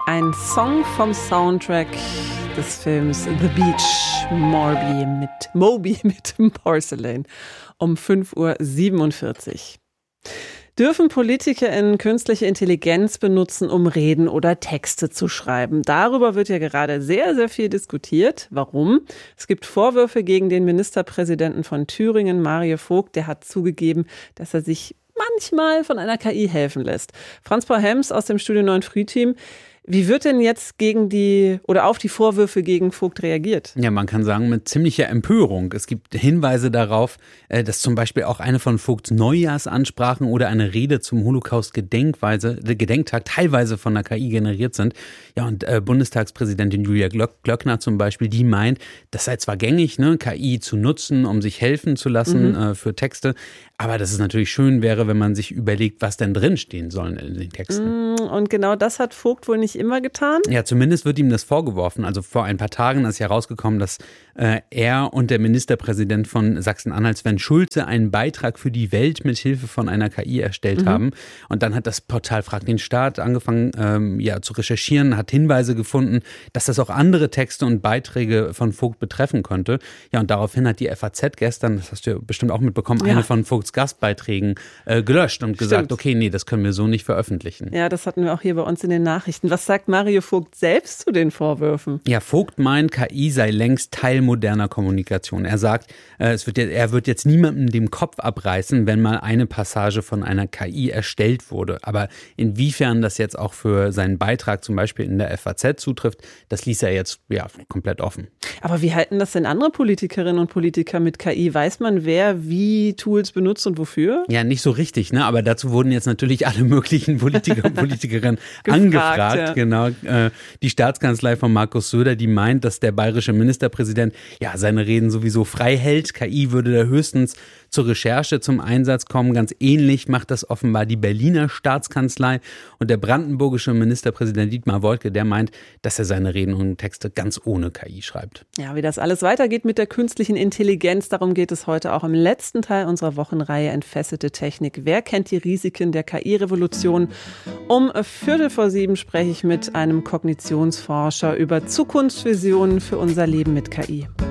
Ein Song vom Soundtrack des Films The Beach, Moby mit Porcelain um 5:47 Uhr. Dürfen PolitikerInnen künstliche Intelligenz benutzen, um Reden oder Texte zu schreiben? Darüber wird ja gerade sehr, sehr viel diskutiert. Warum? Es gibt Vorwürfe gegen den Ministerpräsidenten von Thüringen, Mario Vogt. Der hat zugegeben, dass er sich manchmal von einer KI helfen lässt. Franz-Paul Helms aus dem Studio 9 Frühteam. Wie wird denn jetzt auf die Vorwürfe gegen Vogt reagiert? Ja, man kann sagen, mit ziemlicher Empörung. Es gibt Hinweise darauf, dass zum Beispiel auch eine von Vogts Neujahrsansprachen oder eine Rede zum Holocaust-Gedenktag teilweise von der KI generiert sind. Ja, und Bundestagspräsidentin Julia Klöckner zum Beispiel, die meint, das sei zwar gängig, KI zu nutzen, um sich helfen zu lassen für Texte, aber dass es natürlich schön wäre, wenn man sich überlegt, was denn drinstehen sollen in den Texten. Und genau das hat Vogt wohl nicht immer getan? Ja, zumindest wird ihm das vorgeworfen. Also vor ein paar Tagen ist ja rausgekommen, dass er und der Ministerpräsident von Sachsen-Anhalt, Sven Schulze, einen Beitrag für die Welt mit Hilfe von einer KI erstellt haben. Und dann hat das Portal Frag den Staat angefangen zu recherchieren, hat Hinweise gefunden, dass das auch andere Texte und Beiträge von Vogt betreffen könnte. Ja, und daraufhin hat die FAZ gestern, das hast du ja bestimmt auch mitbekommen, eine von Vogts Gastbeiträgen gelöscht und gesagt, okay, nee, das können wir so nicht veröffentlichen. Ja, das hatten wir auch hier bei uns in den Nachrichten. Was sagt Mario Vogt selbst zu den Vorwürfen? Ja, Vogt meint, KI sei längst Teil moderner Kommunikation. Er sagt, er wird jetzt niemandem den Kopf abreißen, wenn mal eine Passage von einer KI erstellt wurde. Aber inwiefern das jetzt auch für seinen Beitrag zum Beispiel in der FAZ zutrifft, das ließ er jetzt komplett offen. Aber wie halten das denn andere Politikerinnen und Politiker mit KI? Weiß man, wer wie Tools benutzt und wofür? Ja, nicht so richtig, aber dazu wurden jetzt natürlich alle möglichen Politiker und Politikerinnen angefragt. Ja. Genau. Die Staatskanzlei von Markus Söder, die meint, dass der bayerische Ministerpräsident seine Reden sowieso frei hält. KI würde da höchstens zur Recherche zum Einsatz kommen. Ganz ähnlich macht das offenbar die Berliner Staatskanzlei. Und der brandenburgische Ministerpräsident Dietmar Woidke, der meint, dass er seine Reden und Texte ganz ohne KI schreibt. Ja, wie das alles weitergeht mit der künstlichen Intelligenz, darum geht es heute auch im letzten Teil unserer Wochenreihe Entfesselte Technik. Wer kennt die Risiken der KI-Revolution? Um 6:45 spreche ich mit einem Kognitionsforscher über Zukunftsvisionen für unser Leben mit KI.